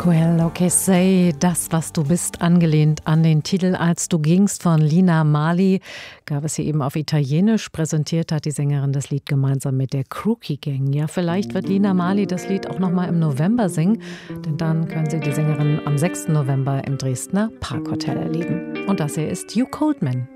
Quello che sei, das, was du bist, angelehnt an den Titel Als du gingst von Lina Marley, gab es hier eben auf Italienisch. Präsentiert hat die Sängerin das Lied gemeinsam mit der Crookie Gang. Ja, vielleicht wird Lina Marley das Lied auch nochmal im November singen, denn dann können Sie die Sängerin am 6. November im Dresdner Parkhotel erleben. Und das hier ist Hugh Coldman.